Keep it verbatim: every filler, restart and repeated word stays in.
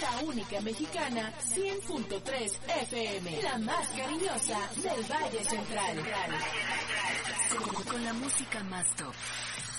La única mexicana, cien punto tres F M. La más cariñosa del Valle Central. Con la música más top.